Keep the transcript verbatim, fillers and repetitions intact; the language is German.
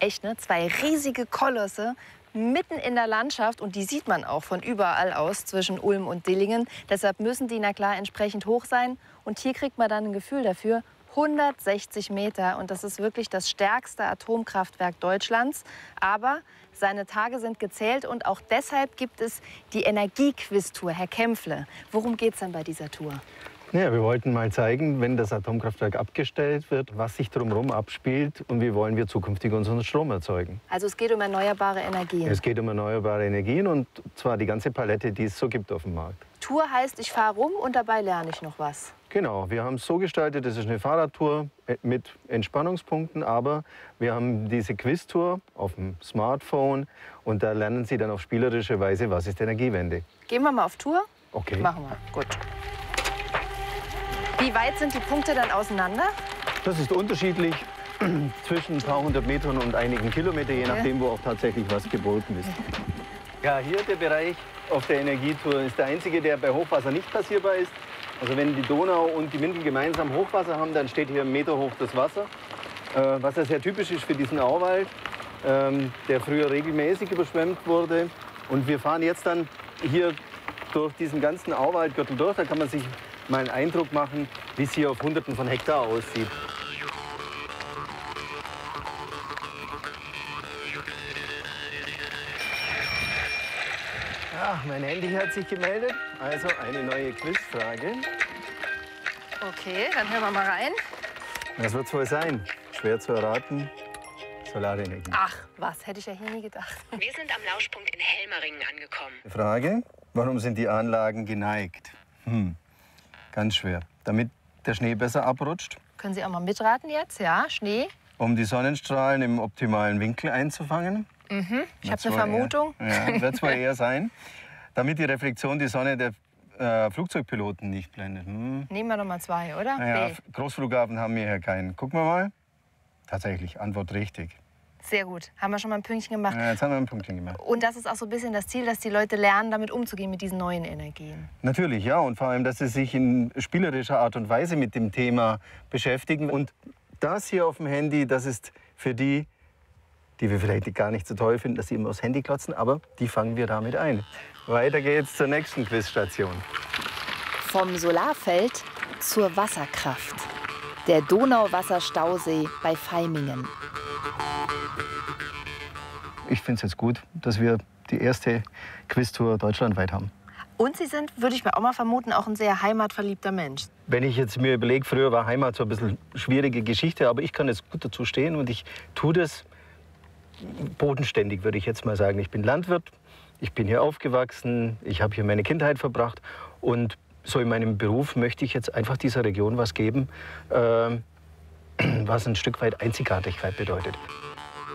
Echt, ne? Zwei riesige Kolosse mitten in der Landschaft und die sieht man auch von überall aus zwischen Ulm und Dillingen. Deshalb müssen die, na klar, entsprechend hoch sein. Und hier kriegt man dann ein Gefühl dafür. hundertsechzig Meter und das ist wirklich das stärkste Atomkraftwerk Deutschlands. Aber seine Tage sind gezählt und auch deshalb gibt es die Energiequiz-Tour. Herr Kämpfle, worum geht es denn bei dieser Tour? Ja, wir wollten mal zeigen, wenn das Atomkraftwerk abgestellt wird, was sich drumherum abspielt und wie wollen wir zukünftig unseren Strom erzeugen. Also es geht um erneuerbare Energien. Es geht um erneuerbare Energien und zwar die ganze Palette, die es so gibt auf dem Markt. Tour heißt, ich fahre rum und dabei lerne ich noch was. Genau, wir haben es so gestaltet, das ist eine Fahrradtour mit Entspannungspunkten, aber wir haben diese Quiz-Tour auf dem Smartphone und da lernen Sie dann auf spielerische Weise, was ist Energiewende. Gehen wir mal auf Tour? Okay. Machen wir, gut. Wie weit sind die Punkte dann auseinander? Das ist unterschiedlich, zwischen ein paar hundert Metern und einigen Kilometern, je nachdem, wo auch tatsächlich was geboten ist. Ja, hier der Bereich auf der Energietour ist der einzige, der bei Hochwasser nicht passierbar ist. Also wenn die Donau und die Mindel gemeinsam Hochwasser haben, dann steht hier einen Meter hoch das Wasser. Äh, was ja sehr typisch ist für diesen Auwald, ähm, der früher regelmäßig überschwemmt wurde. Und wir fahren jetzt dann hier durch diesen ganzen Auwaldgürtel durch. Da kann man sich mal einen Eindruck machen, wie es hier auf Hunderten von Hektar aussieht. Ja, mein Handy hat sich gemeldet. Also eine neue Quizfrage. Okay, dann hören wir mal rein. Was wird es wohl sein? Schwer zu erraten. Solarenergie. Ach, was hätte ich ja hier nie gedacht. Wir sind am Lauschpunkt in Helmeringen angekommen. Frage, warum sind die Anlagen geneigt? Hm, ganz schwer. Damit der Schnee besser abrutscht. Können Sie auch mal mitraten jetzt? Ja, Schnee. Um die Sonnenstrahlen im optimalen Winkel einzufangen. Mhm. Ich habe eine Vermutung. Eher, ja, wird es wohl eher sein. Damit die Reflexion die Sonne der äh, Flugzeugpiloten nicht blendet. Hm. Nehmen wir doch mal zwei, oder? Ja, B. Großflughafen haben wir hier keinen. Gucken wir mal. Tatsächlich, Antwort richtig. Sehr gut. Haben wir schon mal ein Pünktchen gemacht. Ja, jetzt haben wir ein Pünktchen gemacht. Und das ist auch so ein bisschen das Ziel, dass die Leute lernen, damit umzugehen, mit diesen neuen Energien. Natürlich, ja. Und vor allem, dass sie sich in spielerischer Art und Weise mit dem Thema beschäftigen. Und das hier auf dem Handy, das ist für die, die wir vielleicht gar nicht so toll finden, dass sie immer aufs Handy klotzen, aber die fangen wir damit ein. Weiter geht's zur nächsten Quizstation. Vom Solarfeld zur Wasserkraft. Der Donauwasserstausee bei Vaimingen. Ich finde es jetzt gut, dass wir die erste Quiztour deutschlandweit haben. Und Sie sind, würde ich mir auch mal vermuten, auch ein sehr heimatverliebter Mensch. Wenn ich jetzt mir überlege, früher war Heimat so ein bisschen schwierige Geschichte, aber ich kann jetzt gut dazu stehen und ich tue das bodenständig, würde ich jetzt mal sagen. Ich bin Landwirt, ich bin hier aufgewachsen, ich habe hier meine Kindheit verbracht und so in meinem Beruf möchte ich jetzt einfach dieser Region was geben, äh, was ein Stück weit Einzigartigkeit bedeutet.